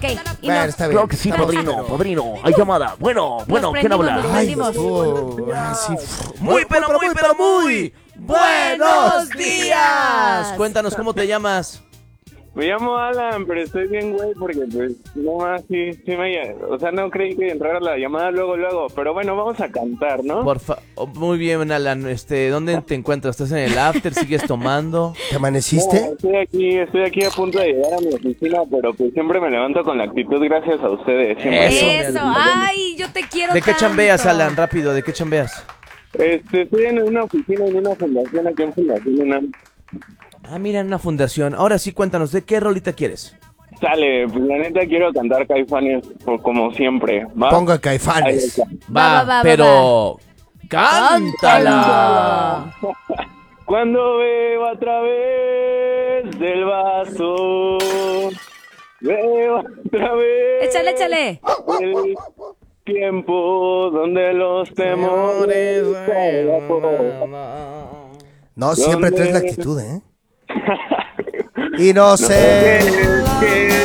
Ok, y Bueno, nos, está bien. Claro que sí, padrino. Hay llamada. Bueno, ¿quién prendimos, habla? nos Ay, prendimos. sí. Muy, pero muy. ¡Buenos días! Cuéntanos cómo te llamas. Me llamo Alan, pero estoy bien, güey, porque pues no más, o sea, no creí que entrara la llamada luego, pero bueno, vamos a cantar, ¿no? Muy bien, Alan. ¿Dónde te encuentras? ¿Estás en el after? ¿Sigues tomando? ¿Te amaneciste? No, estoy aquí a punto de llegar a mi oficina, pero pues siempre me levanto con la actitud gracias a ustedes. Siempre. Eso, ay, yo te quiero ¿De qué tanto. chambeas, Alan? Rápido, ¿de qué chambeas? Estoy en una oficina, en una fundación, aquí en Fundación UNAM. Ah, mira, en una fundación. Ahora sí, cuéntanos, ¿de qué rolita quieres? Sale, pues la neta quiero cantar Caifanes, como siempre, ¿va? Ponga Ahí Caifanes. está. Va, pero... ¡Cántala! Cuando bebo a través del vaso, veo a través Échale. el tiempo donde los temores No, siempre traes la actitud, ¿eh? Y no sé. que